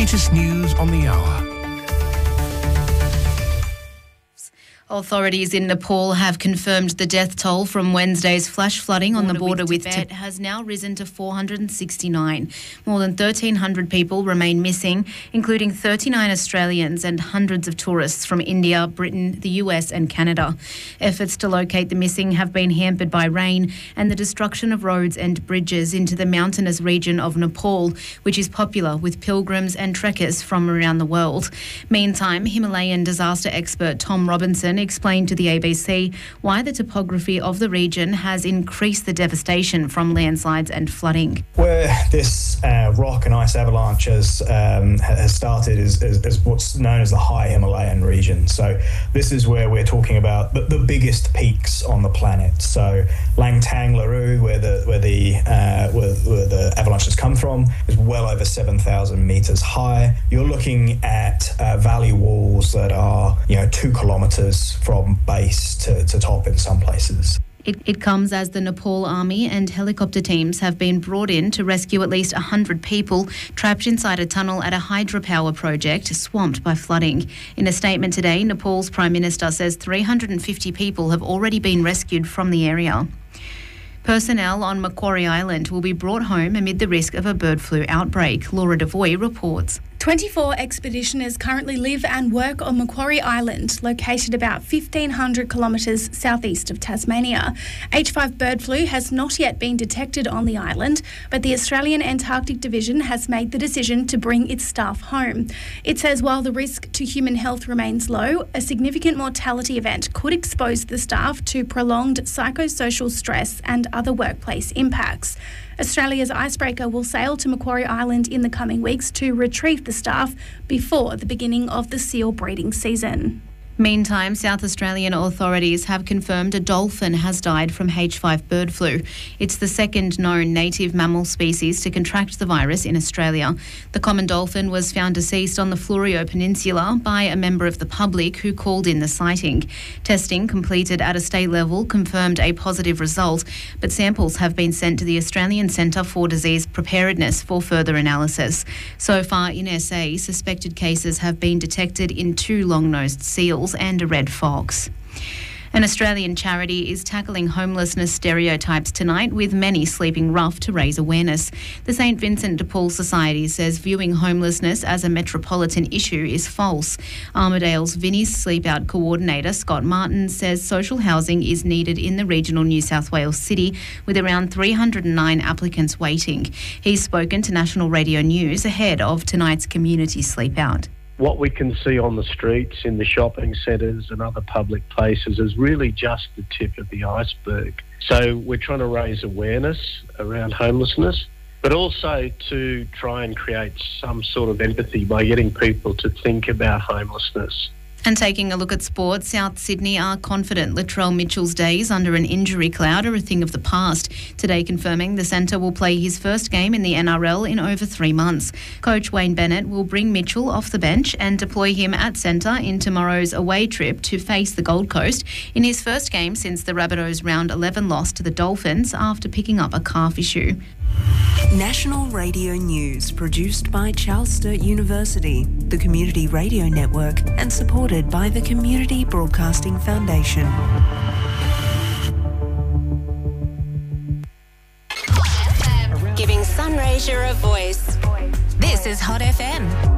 latest news on the hour. Authorities in Nepal have confirmed the death toll from Wednesday's flash flooding on the border with Tibet has now risen to 469. More than 1,300 people remain missing, including 39 Australians and hundreds of tourists from India, Britain, the US and Canada. Efforts to locate the missing have been hampered by rain and the destruction of roads and bridges into the mountainous region of Nepal, which is popular with pilgrims and trekkers from around the world. Meantime, Himalayan disaster expert Tom Robinson explained to the ABC why the topography of the region has increased the devastation from landslides and flooding. Where this rock and ice avalanche has started is what's known as the high Himalayan region. So this is where we're talking about the biggest peaks on the planet. So Langtang Laru, where the avalanches come from, is well over 7,000 meters high. You're looking at valley walls that are 2 kilometers from base to top in some places. It comes as the Nepal Army and helicopter teams have been brought in to rescue at least 100 people trapped inside a tunnel at a hydropower project swamped by flooding. In a statement today, Nepal's Prime Minister says 350 people have already been rescued from the area. Personnel on Macquarie Island will be brought home amid the risk of a bird flu outbreak. Laura Devoy reports. 24 expeditioners currently live and work on Macquarie Island, located about 1,500 kilometres southeast of Tasmania. H5 bird flu has not yet been detected on the island, but the Australian Antarctic Division has made the decision to bring its staff home. It says while the risk to human health remains low, a significant mortality event could expose the staff to prolonged psychosocial stress and other workplace impacts. Australia's icebreaker will sail to Macquarie Island in the coming weeks to retrieve the staff before the beginning of the seal breeding season. Meantime, South Australian authorities have confirmed a dolphin has died from H5 bird flu. It's the second known native mammal species to contract the virus in Australia. The common dolphin was found deceased on the Florio Peninsula by a member of the public who called in the sighting. Testing completed at a state level confirmed a positive result, but samples have been sent to the Australian Centre for Disease Preparedness for further analysis. So far in SA, suspected cases have been detected in 2 long-nosed seals and a red fox. An Australian charity is tackling homelessness stereotypes tonight, with many sleeping rough to raise awareness. The St Vincent de Paul Society says viewing homelessness as a metropolitan issue is false. Armidale's Vinnie's Sleep Out coordinator, Scott Martin, says social housing is needed in the regional New South Wales city, with around 309 applicants waiting. He's spoken to National Radio News ahead of tonight's community sleep out. What we can see on the streets, in the shopping centres and other public places is really just the tip of the iceberg. So we're trying to raise awareness around homelessness, but also to try and create some sort of empathy by getting people to think about homelessness. And taking a look at sport, South Sydney are confident Latrell Mitchell's days under an injury cloud are a thing of the past. Today confirming the centre will play his first game in the NRL in over 3 months. Coach Wayne Bennett will bring Mitchell off the bench and deploy him at centre in tomorrow's away trip to face the Gold Coast in his first game since the Rabbitohs' round 11 loss to the Dolphins after picking up a calf issue. National Radio News, produced by Charles Sturt University, the Community Radio Network, and supported by the Community Broadcasting Foundation. Giving Sunraysia a voice. This is Hot FM.